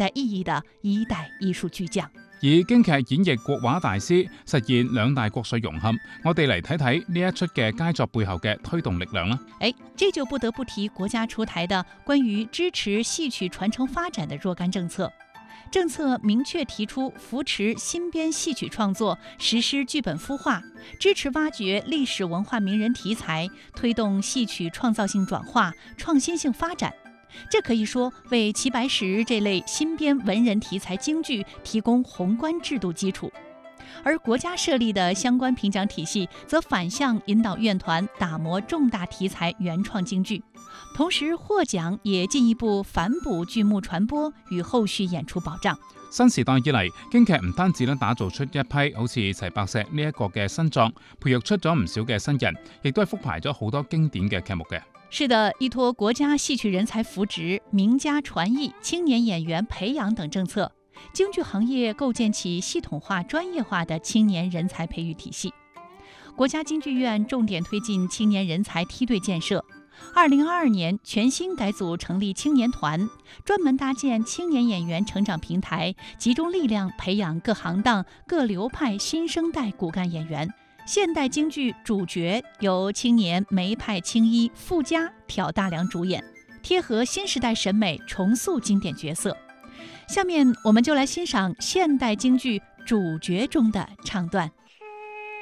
代意義的一代藝術巨匠。 以京劇演繹國畫大師，實現兩大國粹融合。我哋嚟睇睇呢一出嘅佳作背後嘅推動力量啦。 這就不得不提國家出台的關於支持戲曲傳承發展的若干政策。政策明確提出扶持新編戲曲創作，實施劇本孵化，支持挖掘歷史文化名人題材，推動戲曲創造性轉化、創新性發展。這可以說為齊白石這類新編文人題材京劇提供宏觀制度基礎，而國家設立的相關評獎體系則反向引導院團打磨重大題材原創京劇，同時獲獎也進一步反哺劇目傳播與後續演出保障。 新時代以嚟，京劇唔單止打造出一批好似齊白石呢一個嘅新作，培育出咗唔少嘅新人，亦都係復排咗好多經典嘅劇目嘅。 是的，依託國家戲曲人才扶植、名家傳藝、青年演員培養等政策，京劇行業構建起系統化、專業化的青年人才培育體系。國家京劇院重點推進青年人才梯隊建設，2022年全新改組成立青年團，專門搭建青年演員成長平台，集中力量培養各行當、各流派新生代骨幹演員。現代京劇主角由青年梅派青衣傅家挑大梁主演，貼合新時代審美，重塑經典角色。下面我們就來欣賞現代京劇主角中的唱段。